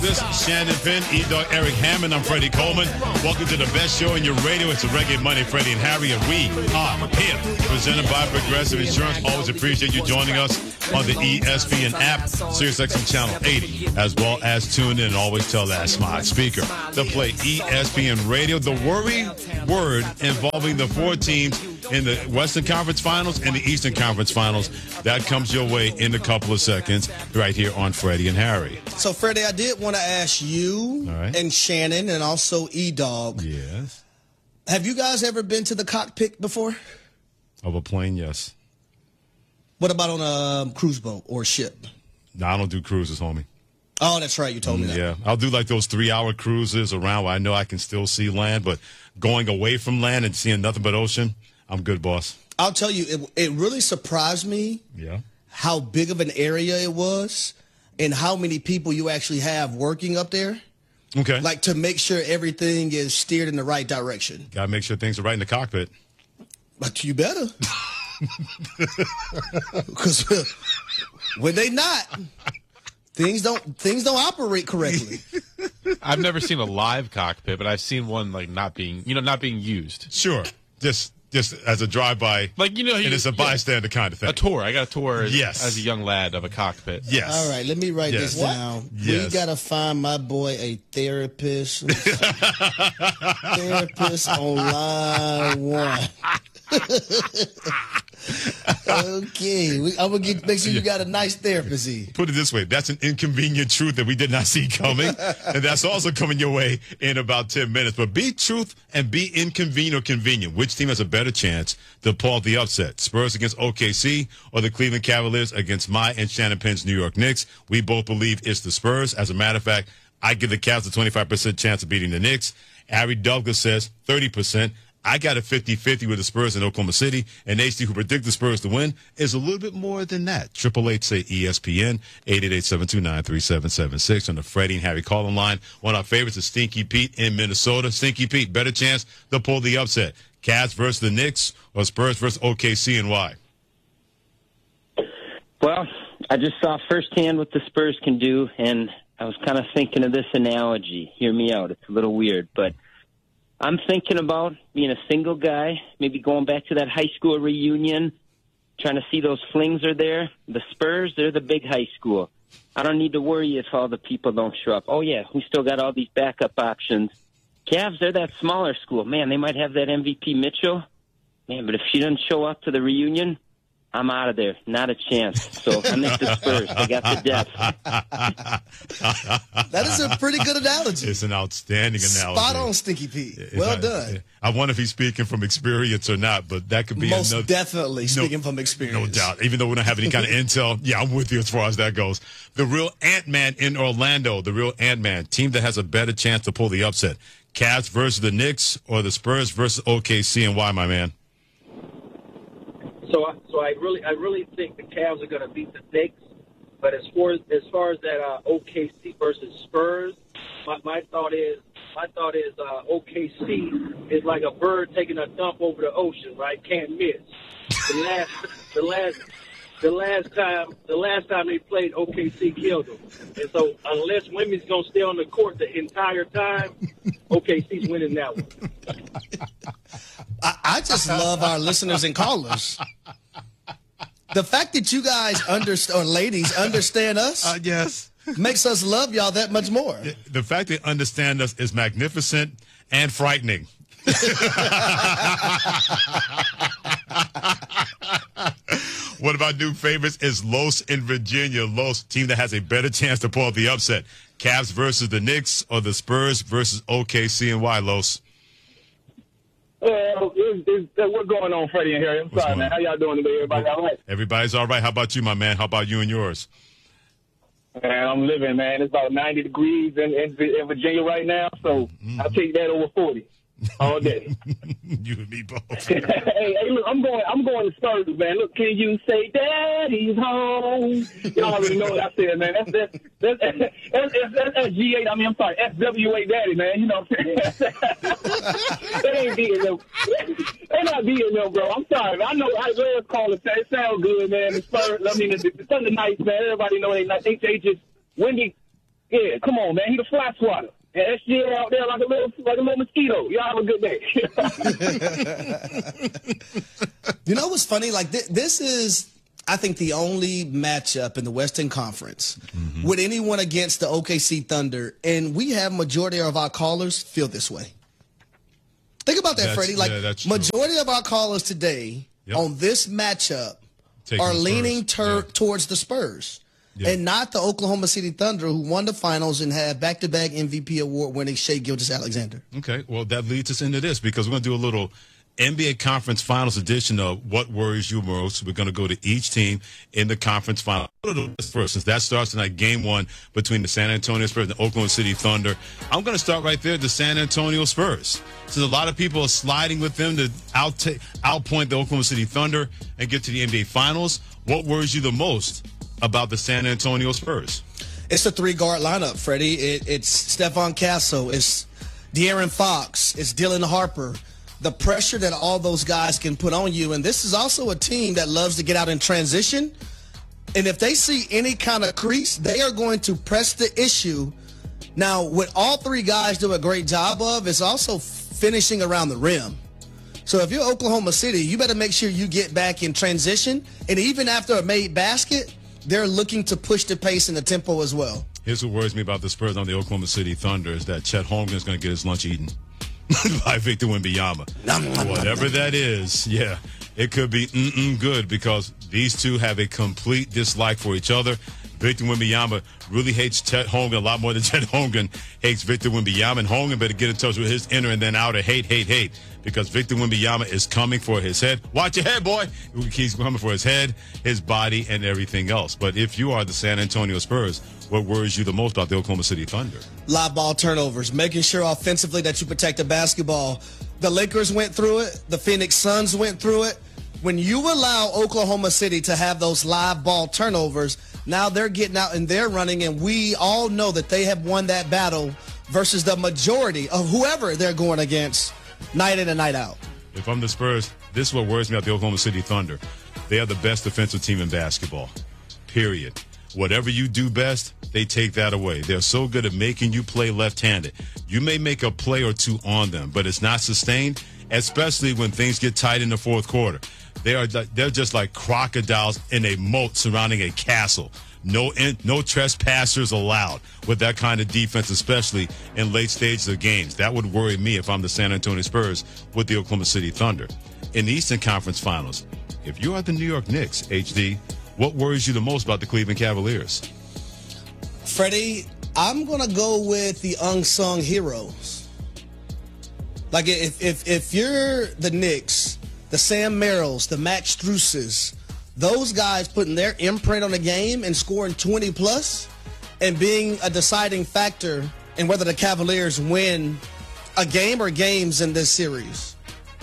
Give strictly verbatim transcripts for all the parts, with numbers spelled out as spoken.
This is Shannon Penn, E-Dog, Eric Hammond. I'm Freddie Coleman. Welcome to the best show in your radio. It's a Reggae Monday, Freddie and Harry, and we are here. Presented by Progressive Insurance. Always appreciate you joining us on the E S P N app, SiriusXM Channel eighty, as well as tune in and always tell that smart speaker to play E S P N Radio. The worry word involving the four teams in the Western Conference Finals and the Eastern Conference Finals. That comes your way in a couple of seconds right here on Freddie and Harry. So, Freddie, I did want to ask you right. and Shannon and also E-Dog. Yes. Have you guys ever been to the cockpit before? Of a plane, yes. What about on a cruise boat or ship? No, I don't do cruises, homie. Oh, that's right. You told me that. Yeah, I'll do like those three-hour cruises around where I know I can still see land, but going away from land and seeing nothing but ocean, I'm good, boss. I'll tell you, it, it really surprised me yeah. how big of an area it was and how many people you actually have working up there. Okay. Like to make sure everything is steered in the right direction. Got to make sure things are right in the cockpit. But you better. Because when they not, things don't things don't operate correctly. I've never seen a live cockpit, but I've seen one like not being, you know, not being used. Sure. Just just as a drive-by. Like, you know, and you, it's a bystander yeah, kind of thing. A tour. I got a tour as, yes. as a young lad of a cockpit. Yes. All right, let me write yes. this down. Yes. We got to find my boy a therapist. Therapist on line one. Okay, we, I'm gonna get, make sure you got a nice therapist. Put it this way: that's an inconvenient truth that we did not see coming, and that's also coming your way in about ten minutes. But be truth and be inconvenient or convenient. Which team has a better chance to pull the upset? Spurs against O K C or the Cleveland Cavaliers against my and Shannon Penn's New York Knicks? We both believe it's the Spurs. As a matter of fact, I give the Cavs a twenty-five percent chance of beating the Knicks. Harry Douglas says thirty percent. I got a fifty-fifty with the Spurs in Oklahoma City, and H D, who predict the Spurs to win, is a little bit more than that. Triple Eight say E S P N, eight eight eight, seven two nine, three seven seven six on the Freddie and Harry call-in line. One of our favorites is Stinky Pete in Minnesota. Stinky Pete, better chance to pull the upset. Cavs versus the Knicks or Spurs versus O K C, and why? Well, I just saw firsthand what the Spurs can do, and I was kind of thinking of this analogy. Hear me out. It's a little weird, but I'm thinking about being a single guy, maybe going back to that high school reunion, trying to see those flings are there. The Spurs, they're the big high school. I don't need to worry if all the people don't show up. Oh, yeah, we still got all these backup options. Cavs, they're that smaller school. Man, they might have that M V P Mitchell. Man, but if she doesn't show up to the reunion, I'm out of there. Not a chance. So I make the Spurs. They got the depth. That is a pretty good analogy. It's an outstanding analogy. Spot on, Stinky Pete. It's well not, done. I wonder if he's speaking from experience or not, but that could be most another, definitely speaking no, from experience. No doubt. Even though we don't have any kind of intel, yeah, I'm with you as far as that goes. The real Ant-Man in Orlando, the real Ant-Man, team that has a better chance to pull the upset. Cavs versus the Knicks or the Spurs versus O K C, and why, my man? So, so I really, I really think the Cavs are going to beat the Knicks. But as far as, as far as that uh, O K C versus Spurs, my, my thought is, my thought is uh, O K C is like a bird taking a dump over the ocean, right? Can't miss. The last, the last, the last time, the last time they played, O K C killed them. And so, unless women's going to stay on the court the entire time, O K C's winning that one. I, I just love our listeners and callers. The fact that you guys understand, or ladies understand us, uh, yes, makes us love y'all that much more. The fact they understand us is magnificent and frightening. One of our new favorites is Los in Virginia. Los, team that has a better chance to pull the upset. Cavs versus the Knicks or the Spurs versus O K C, and why, Los? Uh, it's, it's, what's going on, Freddie and Harry? I'm What's sorry, man. How y'all doing today? Everybody all right? Everybody's all right. How about you, my man? How about you and yours? Man, I'm living, man. It's about ninety degrees in, in, in Virginia right now, so mm-hmm. I'll take that over forty all day. You and me both. hey, hey, look, I'm going. I'm going to Spurs, man. Look, can you say Daddy's home? Y'all already know what I said, man. That's that's that's, that's, that's, that's, that's G eight. I mean, I'm sorry, S W A Daddy, man. You know what I'm saying? That ain't being them. They not being them, bro. I'm sorry, man. I know I love calling. It sounds good, man. The Spurs. I mean, the, the Thunder Knights, man. Everybody know they not. They, they just Wendy. Yeah, come on, man. He the fly swatter. And S G A out there like a little like a little mosquito. Y'all have a good day. You know what's funny? Like th- this is, I think, the only matchup in the Western Conference mm-hmm. with anyone against the O K C Thunder, and we have majority of our callers feel this way. Think about that, that's, Freddie. Like yeah, majority of our callers today yep. on this matchup Taking are leaning ter- yeah. towards the Spurs. Yeah. And not the Oklahoma City Thunder, who won the finals and had back-to-back M V P award-winning Shai Gilgeous-Alexander. Okay, well, that leads us into this because we're going to do a little N B A Conference Finals edition of What Worries You Most. We're going to go to each team in the conference final. Go to the West first, since that starts tonight, game one between the San Antonio Spurs and the Oklahoma City Thunder. I'm going to start right there, the San Antonio Spurs. Since a lot of people are sliding with them to out outpoint the Oklahoma City Thunder and get to the N B A Finals, what worries you the most about the San Antonio Spurs? It's a three-guard lineup, Freddie. It, it's Stephon Castle. It's De'Aaron Fox. It's Dylan Harper. The pressure that all those guys can put on you. And this is also a team that loves to get out in transition. And if they see any kind of crease, they are going to press the issue. Now, what all three guys do a great job of is also finishing around the rim. So if you're Oklahoma City, you better make sure you get back in transition. And even after a made basket, they're looking to push the pace and the tempo as well. Here's what worries me about the Spurs on the Oklahoma City Thunder is that Chet Holmgren is going to get his lunch eaten by Victor Wembanyama. Whatever that is, yeah, it could be mm-mm good because these two have a complete dislike for each other. Victor Wembanyama really hates Chet Holmgren a lot more than Chet Holmgren hates Victor Wembanyama. And Holmgren better get in touch with his inner and then outer hate, hate, hate. Because Victor Wembanyama is coming for his head. Watch your head, boy. He's coming for his head, his body, and everything else. But if you are the San Antonio Spurs, what worries you the most about the Oklahoma City Thunder? Live ball turnovers, making sure offensively that you protect the basketball. The Lakers went through it. The Phoenix Suns went through it. When you allow Oklahoma City to have those live ball turnovers, now they're getting out and they're running, and we all know that they have won that battle versus the majority of whoever they're going against night in and night out. If I'm the Spurs, this is what worries me about the Oklahoma City Thunder. They are the best defensive team in basketball, period. Whatever you do best, they take that away. They're so good at making you play left-handed. You may make a play or two on them, but it's not sustained, especially when things get tight in the fourth quarter. They are they're just like crocodiles in a moat surrounding a castle. No no trespassers allowed with that kind of defense, especially in late stages of games. That would worry me if I'm the San Antonio Spurs with the Oklahoma City Thunder. In the Eastern Conference Finals, if you are the New York Knicks, H D, what worries you the most about the Cleveland Cavaliers? Freddie, I'm going to go with the unsung heroes. Like, if, if, if you're the Knicks, the Sam Merrills, the Max Struses, those guys putting their imprint on the game and scoring twenty plus and being a deciding factor in whether the Cavaliers win a game or games in this series.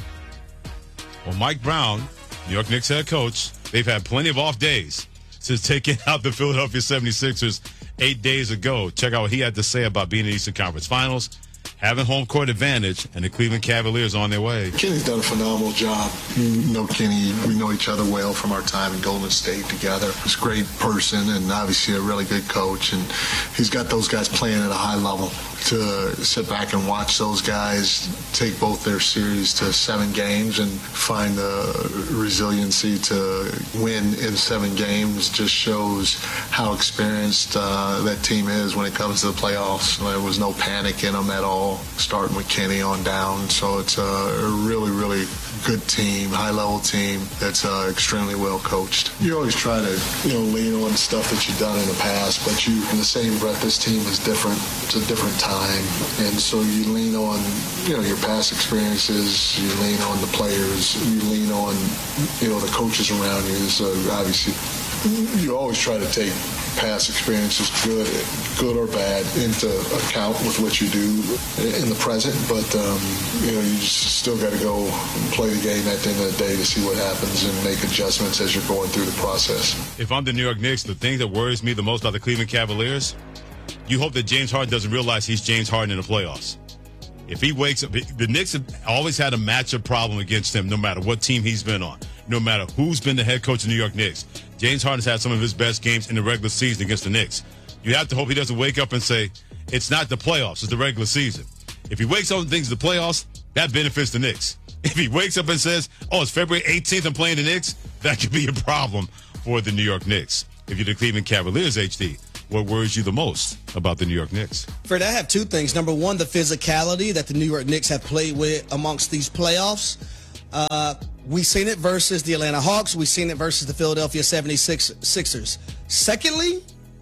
Well, Mike Brown, New York Knicks head coach, they've had plenty of off days since taking out the Philadelphia seventy-sixers eight days ago. Check out what he had to say about being in the Eastern Conference Finals, having home court advantage, and the Cleveland Cavaliers on their way. Kenny's done a phenomenal job. You know Kenny. We know each other well from our time in Golden State together. He's a great person and obviously a really good coach. And he's got those guys playing at a high level. To sit back and watch those guys take both their series to seven games and find the resiliency to win in seven games just shows how experienced uh, that team is when it comes to the playoffs. There was no panic in them at all, starting with Kenny on down. So it's a really, really good team, high-level team that's uh, extremely well coached. You always try to, you know, lean on stuff that you've done in the past, but you, in the same breath, this team is different. It's a different time, and so you lean on, you know, your past experiences. You lean on the players. You lean on, you know, the coaches around you. So obviously, you always try to take past experiences, good, good or bad, into account with what you do in the present. But um, you know, you just still got to go and play the game at the end of the day to see what happens and make adjustments as you're going through the process. If I'm the New York Knicks, the thing that worries me the most about the Cleveland Cavaliers, you hope that James Harden doesn't realize he's James Harden in the playoffs. If he wakes up, the Knicks have always had a matchup problem against him, no matter what team he's been on, no matter who's been the head coach of the New York Knicks. James Harden's had some of his best games in the regular season against the Knicks. You have to hope he doesn't wake up and say, it's not the playoffs, it's the regular season. If he wakes up and thinks the playoffs, that benefits the Knicks. If he wakes up and says, oh, it's February eighteenth, I'm playing the Knicks, that could be a problem for the New York Knicks. If you're the Cleveland Cavaliers, H D, what worries you the most about the New York Knicks? Fred, I have two things. Number one, the physicality that the New York Knicks have played with amongst these playoffs. Uh, we've seen it versus the Atlanta Hawks. We've seen it versus the Philadelphia seventy-sixers. Secondly,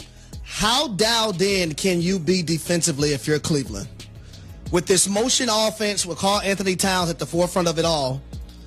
how dialed in can you be defensively if you're Cleveland? With this motion offense with Karl Anthony Towns at the forefront of it all,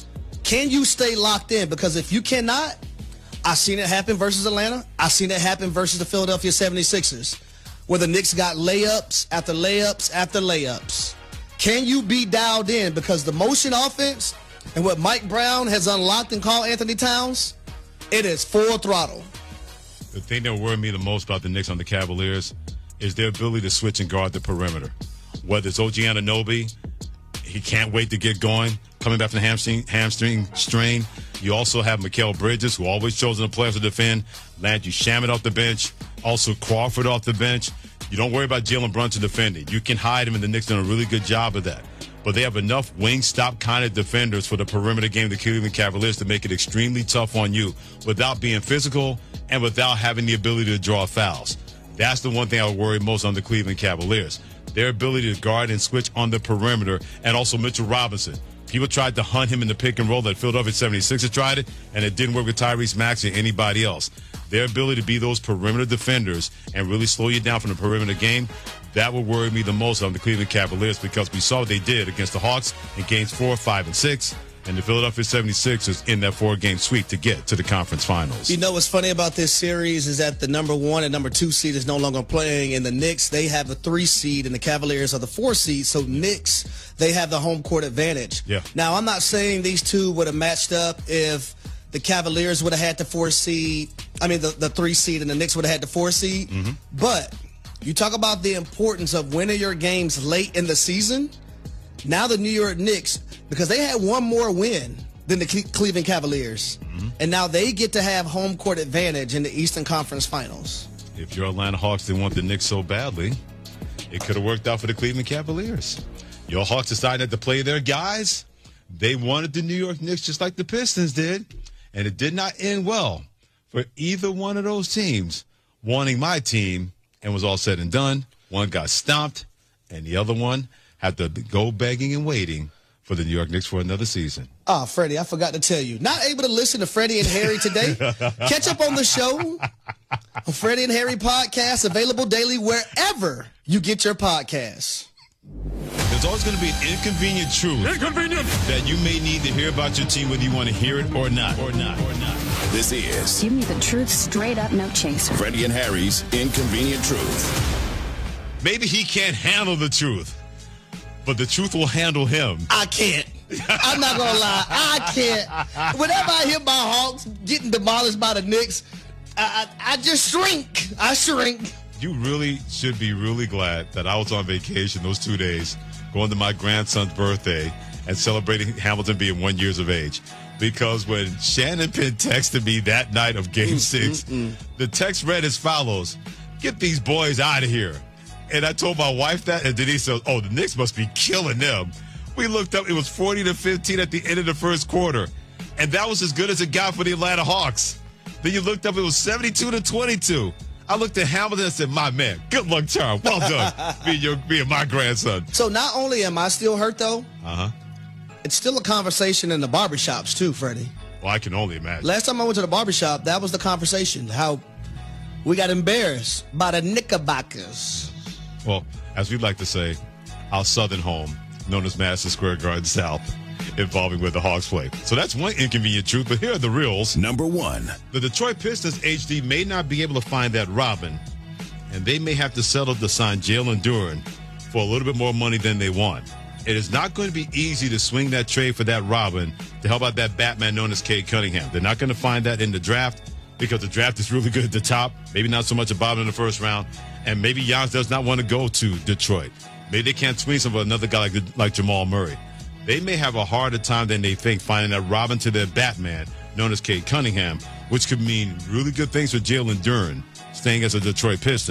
can you stay locked in? Because if you cannot, I've seen it happen versus Atlanta. I've seen it happen versus the Philadelphia seventy-sixers, where the Knicks got layups after layups after layups. Can you be dialed in? Because the motion offense and what Mike Brown has unlocked in Karl Anthony Towns, it is full throttle. The thing that worried me the most about the Knicks on the Cavaliers is their ability to switch and guard the perimeter. Whether it's O G Anunoby, he can't wait to get going, coming back from the hamstring, hamstring strain. You also have Mikal Bridges, who always chosen the players to defend. Landry Shamet off the bench. Also Crawford off the bench. You don't worry about Jalen Brunson defending. You can hide him, and the Knicks done a really good job of that. But they have enough wing stop kind of defenders for the perimeter game of the Cleveland Cavaliers to make it extremely tough on you without being physical and without having the ability to draw fouls. That's the one thing I would worry most on the Cleveland Cavaliers. Their ability to guard and switch on the perimeter, and also Mitchell Robinson. People tried to hunt him in the pick and roll that Philadelphia seventy-sixers tried it, and it didn't work with Tyrese Maxey or anybody else. Their ability to be those perimeter defenders and really slow you down from the perimeter game, that would worry me the most on the Cleveland Cavaliers, because we saw what they did against the Hawks in games four, five, and six, and the Philadelphia seventy-sixers in that four-game sweep to get to the conference finals. You know what's funny about this series is that the number one and number two seed is no longer playing, and the Knicks, they have a three seed, and the Cavaliers are the four seed, so Knicks, they have the home court advantage. Yeah. Now, I'm not saying these two would have matched up if the Cavaliers would have had the four seed, I mean, the, the three seed, and the Knicks would have had the four seed, mm-hmm. but you talk about the importance of winning your games late in the season. Now the New York Knicks, because they had one more win than the Cleveland Cavaliers, mm-hmm. and now they get to have home court advantage in the Eastern Conference Finals. If you're Atlanta Hawks, they want the Knicks so badly, it could have worked out for the Cleveland Cavaliers. Your Hawks decided to play their guys. They wanted the New York Knicks just like the Pistons did, and it did not end well for either one of those teams wanting my team. And was all said and done. One got stomped, and the other one had to go begging and waiting for the New York Knicks for another season. Oh, Freddie, I forgot to tell you. Not able to listen to Freddie and Harry today? Catch up on the show. On Freddie and Harry podcast, available daily wherever you get your podcasts. There's always going to be an inconvenient truth inconvenient. that you may need to hear about your team, whether you want to hear it or not. Or not. Or not. This is Give me the truth straight up, no chaser. Freddie and Harry's Inconvenient Truth. Maybe he can't handle the truth, but the truth will handle him. I can't. I'm not going to lie. I can't. Whenever I hear my Hawks getting demolished by the Knicks, I, I, I just shrink. I shrink. You really should be really glad that I was on vacation those two days, going to my grandson's birthday and celebrating Hamilton being one years of age. Because when Shannon Penn texted me that night of Game mm, Six, mm, mm. the text read as follows: "Get these boys out of here." And I told my wife that, and Denise said, "Oh, the Knicks must be killing them." We looked up; it was forty to fifteen at the end of the first quarter, and that was as good as it got for the Atlanta Hawks. Then you looked up; it was seventy-two to twenty-two. I looked at Hamilton and said, "My man, good luck, Charles. Well done, being your being my grandson." So not only am I still hurt though, uh huh. it's still a conversation in the barbershops too, Freddie. Well, I can only imagine. Last time I went to the barbershop, that was the conversation, how we got embarrassed by the Knickerbockers. Well, as we like to say, our southern home, known as Madison Square Garden South, involving where the Hawks play. So that's one inconvenient truth, but here are the reals. Number one. The Detroit Pistons, H D, may not be able to find that Robin, and they may have to settle to sign Jalen Duren for a little bit more money than they want. It is not going to be easy to swing that trade for that Robin to help out that Batman known as Cade Cunningham. They're not going to find that in the draft because the draft is really good at the top. Maybe not so much a bottom in the first round. And maybe Giannis does not want to go to Detroit. Maybe they can't swing some for another guy like, like Jamal Murray. They may have a harder time than they think finding that Robin to their Batman known as Cade Cunningham, which could mean really good things for Jalen Duren staying as a Detroit Piston.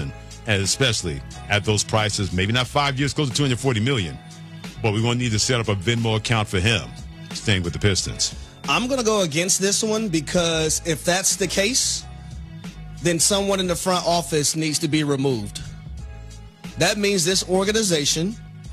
and especially at those prices. Maybe not five years, close to two hundred forty million dollars. But we're going to need to set up a Venmo account for him, staying with the Pistons. I'm going to go against this one because if that's the case, then someone in the front office needs to be removed. That means this organization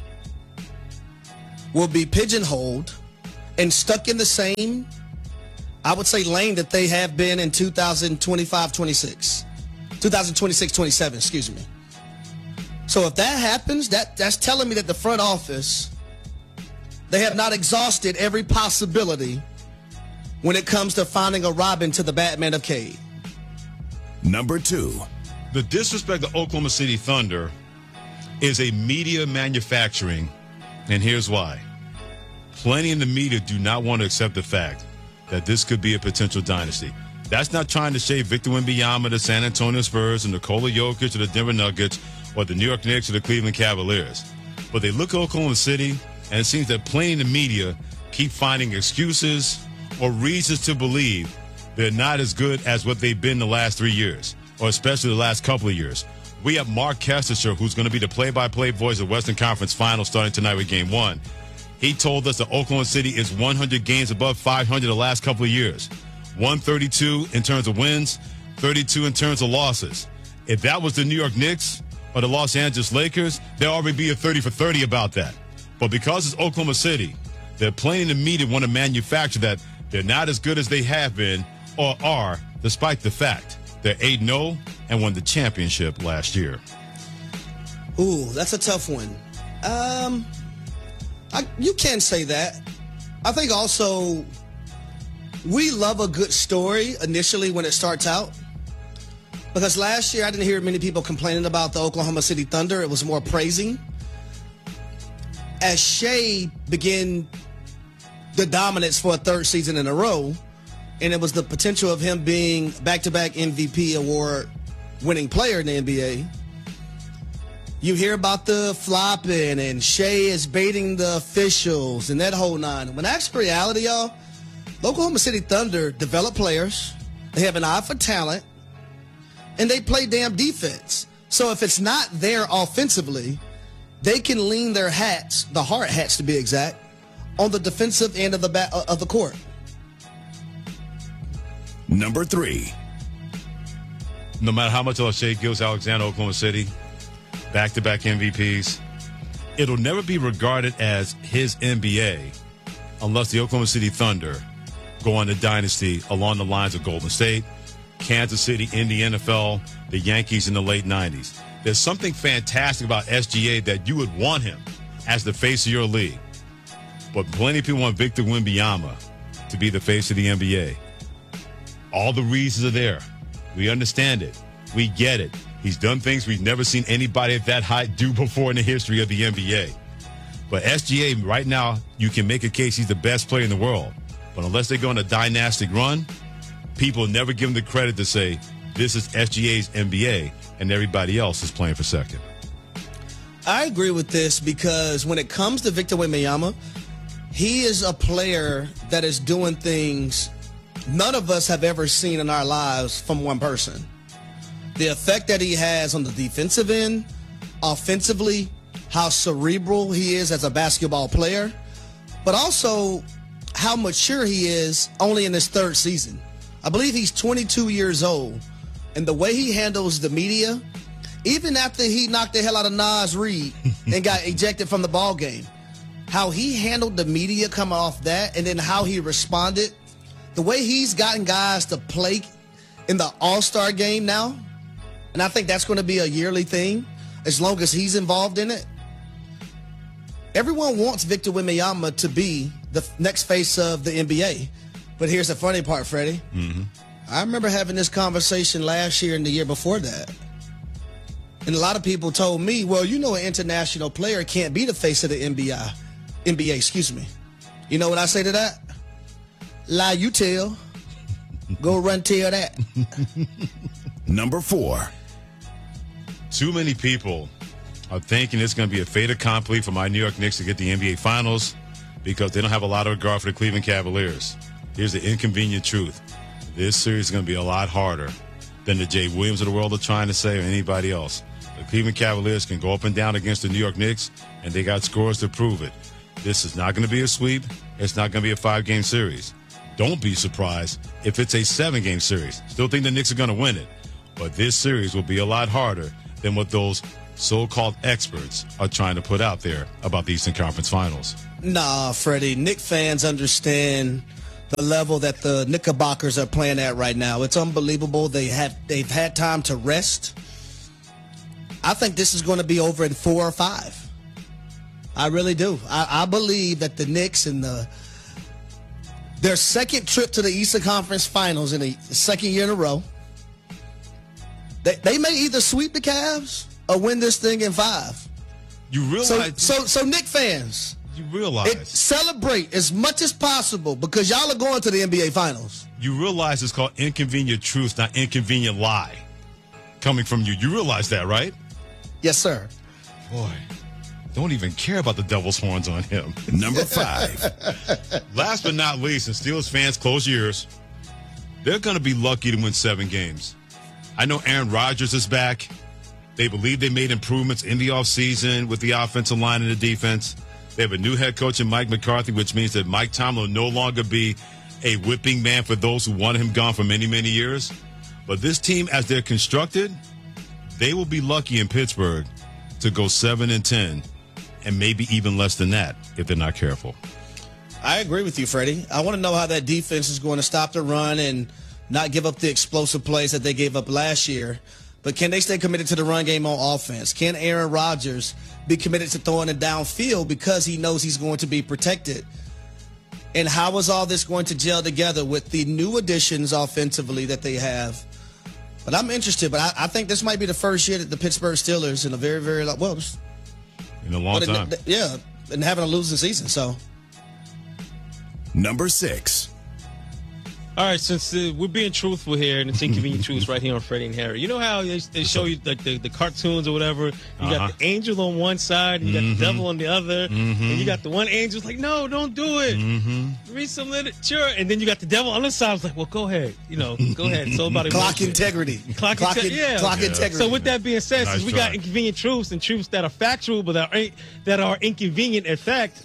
will be pigeonholed and stuck in the same, I would say, lane that they have been in two thousand twenty-five twenty-six. two thousand twenty-six twenty-seven, excuse me. So if that happens, that, that's telling me that the front office, they have not exhausted every possibility when it comes to finding a Robin to the Batman of Cade. Number two. The disrespect of Oklahoma City Thunder is a media manufacturing, and here's why. Plenty in the media do not want to accept the fact that this could be a potential dynasty. That's not trying to shade Victor Wembanyama, the San Antonio Spurs, or Nikola Jokic, or the Denver Nuggets, or the New York Knicks, or the Cleveland Cavaliers. But they look at Oklahoma City, and it seems that plenty in the media keep finding excuses or reasons to believe they're not as good as what they've been the last three years, or especially the last couple of years. We have Mark Kestecher, who's going to be the play-by-play voice of Western Conference Finals starting tonight with Game one. He told us that Oklahoma City is one hundred games above five hundred the last couple of years. one thirty-two in terms of wins, thirty-two in terms of losses. If that was the New York Knicks or the Los Angeles Lakers, there'd already be a thirty for thirty about that. But because it's Oklahoma City, they're playing the media want to manufacture that they're not as good as they have been or are, despite the fact they're eight and oh and won the championship last year. Ooh, that's a tough one. Um, I, you can say that. I think also we love a good story initially when it starts out. Because last year I didn't hear many people complaining about the Oklahoma City Thunder. It was more praising. As Shea began the dominance for a third season in a row, and it was the potential of him being back-to-back M V P award winning player in the N B A, you hear about the flopping and Shea is baiting the officials and that whole nine. When that's reality, y'all, the Oklahoma City Thunder develop players, they have an eye for talent, and they play damn defense. So if it's not there offensively, they can lean their hats, the hard hats to be exact, on the defensive end of the ba- of the court. Number three. No matter how much Shea gives Alexander Oklahoma City, back-to-back M V Ps, it'll never be regarded as his N B A unless the Oklahoma City Thunder go on the dynasty along the lines of Golden State, Kansas City in the N F L, the Yankees in the late nineties. There's something fantastic about S G A that you would want him as the face of your league. But plenty of people want Victor Wembanyama to be the face of the N B A. All the reasons are there. We understand it. We get it. He's done things we've never seen anybody at that height do before in the history of the N B A. But S G A, right now, you can make a case he's the best player in the world. But unless they go on a dynastic run, people never give him the credit to say, this is S G A's N B A, and everybody else is playing for second. I agree with this because when it comes to Victor Wembanyama, he is a player that is doing things none of us have ever seen in our lives from one person. The effect that he has on the defensive end, offensively, how cerebral he is as a basketball player, but also how mature he is only in his third season. I believe he's twenty-two years old, and the way he handles the media, even after he knocked the hell out of Nas Reed and got ejected from the ball game, how he handled the media coming off that, and then how he responded, the way he's gotten guys to play in the All-Star game now, and I think that's going to be a yearly thing as long as he's involved in it. Everyone wants Victor Wembanyama to be the next face of the N B A. But here's the funny part, Freddie. Mm-hmm. I remember having this conversation last year and the year before that. And a lot of people told me, well, you know, an international player can't be the face of the N B A. N B A, excuse me. You know what I say to that? Lie you tell. Go run tell that. Number four. Too many people are thinking it's going to be a fait accompli for my New York Knicks to get the N B A Finals because they don't have a lot of regard for the Cleveland Cavaliers. Here's the inconvenient truth. This series is going to be a lot harder than the Jay Williams of the world are trying to say or anybody else. The Cleveland Cavaliers can go up and down against the New York Knicks, and they got scores to prove it. This is not going to be a sweep. It's not going to be a five-game series. Don't be surprised if it's a seven-game series. Still think the Knicks are going to win it. But this series will be a lot harder than what those so-called experts are trying to put out there about the Eastern Conference Finals. Nah, Freddie. Knick fans understand the level that the Knickerbockers are playing at right now. It's unbelievable. They have, they've had time to rest. I think this is going to be over in four or five. I really do. I, I believe that the Knicks in the their second trip to the Eastern Conference Finals in the second year in a row, they, they may either sweep the Cavs or win this thing in five. You realize? So, so, so Knick fans, you realize it, celebrate as much as possible because y'all are going to the N B A Finals. You realize it's called inconvenient truth, not inconvenient lie, coming from you. You realize that, right? Yes, sir. Boy, don't even care about the devil's horns on him. Number five. Last but not least, and Steelers fans, close your ears. They're going to be lucky to win seven games. I know Aaron Rodgers is back. They believe they made improvements in the offseason with the offensive line and the defense. They have a new head coach in Mike McCarthy, which means that Mike Tomlin will no longer be a whipping man for those who wanted him gone for many, many years. But this team, as they're constructed, they will be lucky in Pittsburgh to go seven and ten, and maybe even less than that if they're not careful. I agree with you, Freddie. I want to know how that defense is going to stop the run and not give up the explosive plays that they gave up last year. But can they stay committed to the run game on offense? Can Aaron Rodgers be committed to throwing it downfield because he knows he's going to be protected? And how is all this going to gel together with the new additions offensively that they have? But I'm interested. But I, I think this might be the first year that the Pittsburgh Steelers in a very, very long, well, in a long time, it, yeah, and having a losing season. So, number six. All right, since uh, we're being truthful here, and it's inconvenient truths right here on Freddie and Harry. You know how they, they show you like the, the cartoons or whatever. You uh-huh. got the angel on one side, and you mm-hmm. got the devil on the other, mm-hmm. and you got the one angel's like, no, don't do it. Mm-hmm. Read some literature, and then you got the devil on the side. I was like, well, go ahead, you know, go ahead. It's all about clock emotion. integrity. Clock, clock, inte- in, yeah. clock yeah. integrity. So with that being said, Nice since we try. got inconvenient truths and truths that are factual but that are that are inconvenient in fact.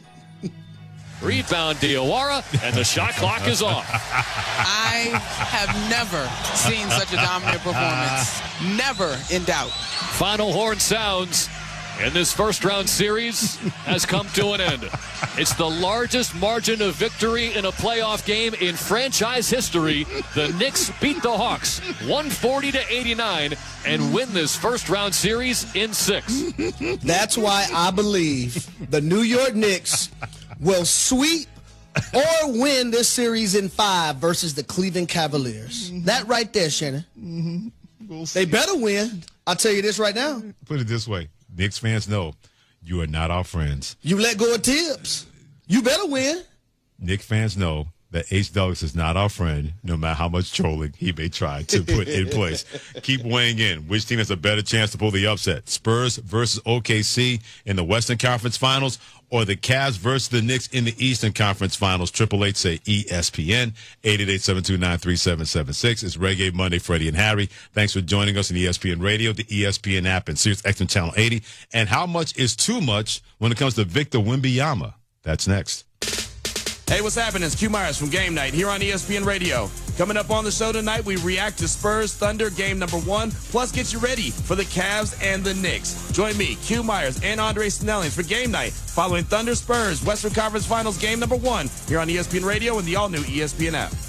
Rebound Diawara, and the shot clock is off. I have never seen such a dominant performance. Never in doubt. Final horn sounds, and this first-round series has come to an end. It's the largest margin of victory in a playoff game in franchise history. The Knicks beat the Hawks one forty to eighty-nine and win this first-round series in six. That's why I believe the New York Knicks will sweep or win this series in five versus the Cleveland Cavaliers. Mm-hmm. That right there, Shannon. Mm-hmm. We'll they better win. I'll tell you this right now. Put it this way. Knicks fans know you are not our friends. You let go of Tibbs. You better win. Knicks fans know that H. Douglas is not our friend, no matter how much trolling he may try to put in place. Keep weighing in. Which team has a better chance to pull the upset? Spurs versus O K C in the Western Conference Finals, or the Cavs versus the Knicks in the Eastern Conference Finals? Triple Eight say E S P N. eight eight eight, seven two nine, three seven seven six. It's Reggae Monday, Freddie and Harry. Thanks for joining us on E S P N Radio, the E S P N app, and Sirius X M Channel eighty. And how much is too much when it comes to Victor Wembanyama? That's next. Hey, what's happening? It's Q Myers from Game Night here on E S P N Radio. Coming up on the show tonight, we react to Spurs Thunder game number one, plus get you ready for the Cavs and the Knicks. Join me, Q Myers, and Andre Snelling for Game Night following Thunder Spurs Western Conference Finals game number one here on E S P N Radio and the all-new E S P N app.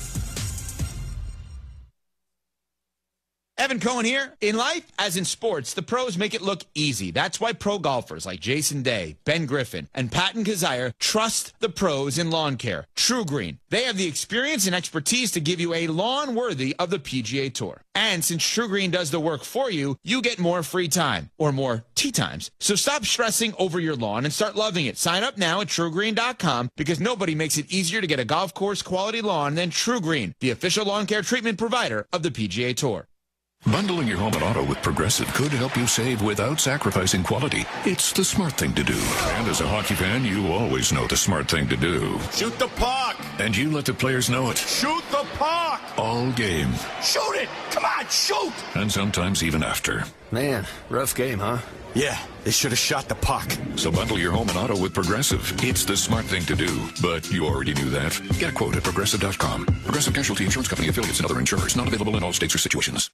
Evan Cohen here. In life, as in sports, the pros make it look easy. That's why pro golfers like Jason Day, Ben Griffin, and Patton Kazire trust the pros in lawn care. True Green. They have the experience and expertise to give you a lawn worthy of the P G A Tour. And since True Green does the work for you, you get more free time, or more tee times. So stop stressing over your lawn and start loving it. Sign up now at true green dot com because nobody makes it easier to get a golf course quality lawn than True Green, the official lawn care treatment provider of the P G A Tour. Bundling your home and auto with Progressive could help you save without sacrificing quality. It's the smart thing to do. And as a hockey fan, you always know the smart thing to do. Shoot the puck! And you let the players know it. Shoot the puck! All game. Shoot it! Come on, shoot! And sometimes even after. Man, rough game, huh? Yeah, they should have shot the puck. So bundle your home and auto with Progressive. It's the smart thing to do. But you already knew that. Get a quote at Progressive dot com. Progressive Casualty Insurance Company affiliates and other insurers. Not available in all states or situations.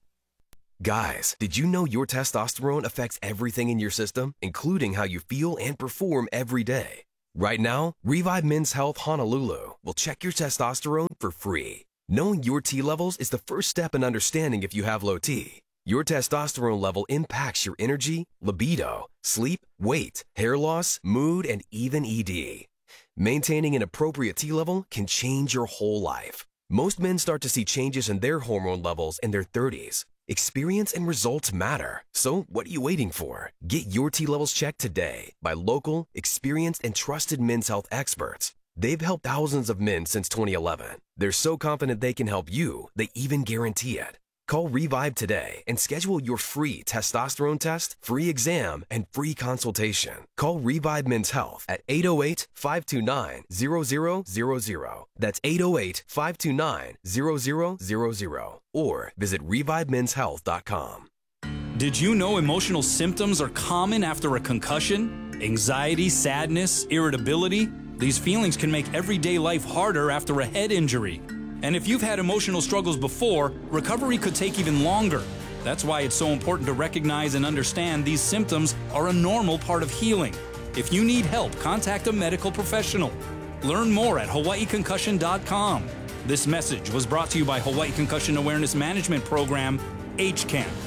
Guys, did you know your testosterone affects everything in your system, including how you feel and perform every day? Right now, Revive Men's Health Honolulu will check your testosterone for free. Knowing your T levels is the first step in understanding if you have low T. Your testosterone level impacts your energy, libido, sleep, weight, hair loss, mood, and even E D. Maintaining an appropriate T level can change your whole life. Most men start to see changes in their hormone levels in their thirties. Experience and results matter. So what are you waiting for? Get your T levels checked today by local, experienced, and trusted men's health experts. They've helped thousands of men since twenty eleven. They're so confident they can help you, they even guarantee it. Call Revive today and schedule your free testosterone test, free exam, and free consultation. Call Revive Men's Health at eight oh eight, five two nine, zero zero zero zero. That's eight oh eight, five two nine, zero zero zero zero. Or visit revive men's health dot com. Did you know emotional symptoms are common after a concussion? Anxiety, sadness, irritability? These feelings can make everyday life harder after a head injury. And if you've had emotional struggles before, recovery could take even longer. That's why it's so important to recognize and understand these symptoms are a normal part of healing. If you need help, contact a medical professional. Learn more at hawaii concussion dot com. This message was brought to you by Hawaii Concussion Awareness Management Program, H C A M.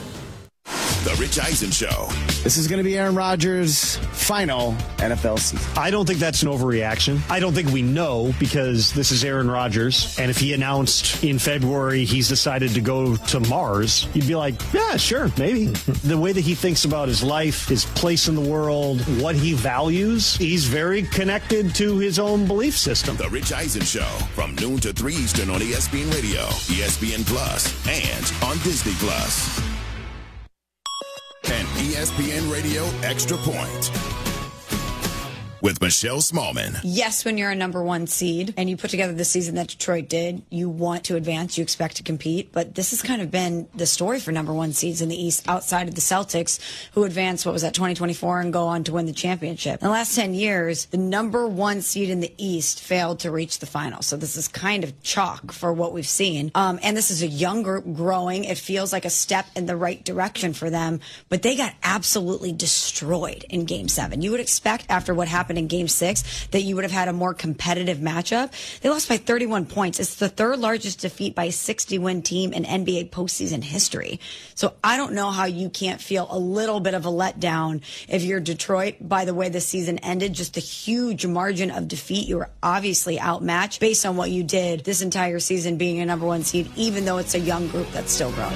The Rich Eisen Show. This is going to be Aaron Rodgers' final N F L season. I don't think that's an overreaction. I don't think we know because this is Aaron Rodgers. And if he announced in February he's decided to go to Mars, you'd be like, yeah, sure, maybe. The way that he thinks about his life, his place in the world, what he values, he's very connected to his own belief system. The Rich Eisen Show from noon to three Eastern on E S P N Radio, E S P N Plus, and on Disney Plus. An E S P N Radio Extra Point with Michelle Smallman. Yes, when you're a number one seed and you put together the season that Detroit did, you want to advance, you expect to compete. But this has kind of been the story for number one seeds in the East outside of the Celtics, who advanced, what was that, twenty twenty-four and go on to win the championship. In the last ten years, the number one seed in the East failed to reach the final. So this is kind of chalk for what we've seen. Um, and this is a young group growing. It feels like a step in the right direction for them. But they got absolutely destroyed in Game seven. You would expect after what happened in Game six that you would have had a more competitive matchup. They lost by thirty-one points. It's the third largest defeat by a sixty-win team in N B A postseason history. So I don't know how you can't feel a little bit of a letdown if you're Detroit by the way the season ended. Just a huge margin of defeat. You were obviously outmatched based on what you did this entire season being a number one seed, even though it's a young group that's still growing.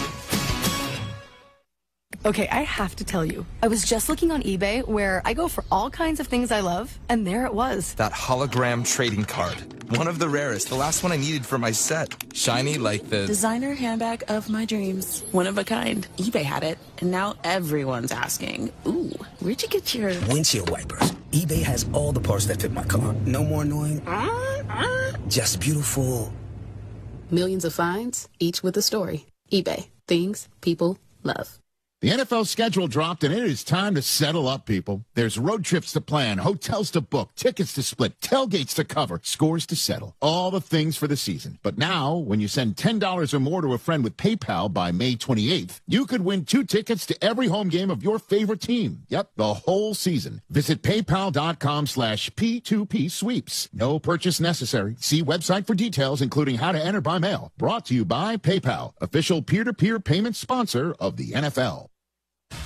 Okay, I have to tell you, I was just looking on eBay where I go for all kinds of things I love, and there it was. That hologram trading card. One of the rarest. The last one I needed for my set. Shiny like the... designer handbag of my dreams. One of a kind. eBay had it, and now everyone's asking, ooh, where'd you get your... windshield wipers. eBay has all the parts that fit my car. No more annoying... just beautiful. Millions of finds, each with a story. eBay. Things people love. The N F L schedule dropped, and it is time to settle up, people. There's road trips to plan, hotels to book, tickets to split, tailgates to cover, scores to settle. All the things for the season. But now, when you send ten dollars or more to a friend with PayPal by May twenty-eighth, you could win two tickets to every home game of your favorite team. Yep, the whole season. Visit paypal.com slash P2P sweeps. No purchase necessary. See website for details, including how to enter by mail. Brought to you by PayPal, official peer-to-peer payment sponsor of the N F L.